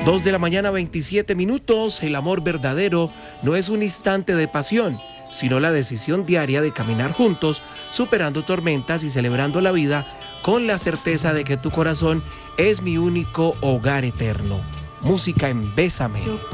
2 de la mañana, 27 minutos. El amor verdadero no es un instante de pasión, sino la decisión diaria de caminar juntos, superando tormentas y celebrando la vida con la certeza de que tu corazón es mi único hogar eterno. Música en Bésame.